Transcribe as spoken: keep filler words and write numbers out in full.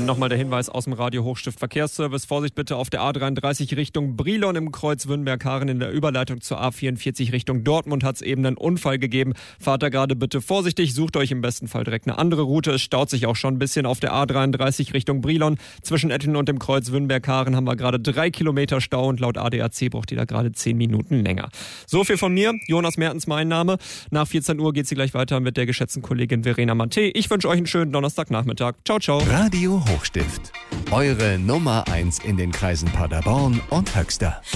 Nochmal der Hinweis aus dem Radio Hochstift Verkehrsservice. Vorsicht bitte auf der A dreiunddreißig Richtung Brilon im Kreuz Wünnberg-Haaren in der Überleitung zur A vierundvierzig Richtung Dortmund hat es eben einen Unfall gegeben. Fahrt da gerade bitte vorsichtig, sucht euch im besten Fall direkt eine andere Route. Es staut sich auch schon ein bisschen auf der A dreiunddreißig Richtung Brilon. Zwischen Etten und dem Kreuz Wünnberg-Haaren haben wir gerade drei Kilometer Stau und laut A D A C braucht ihr da gerade zehn Minuten länger. So viel von mir, Jonas Mertens mein Name. Nach vierzehn Uhr geht sie gleich weiter mit der geschätzten Kollegin Verena Matte. Ich wünsche euch einen schönen Donnerstagnachmittag. Ciao, ciao. Radio Hochstift. Eure Nummer eins in den Kreisen Paderborn und Höxter.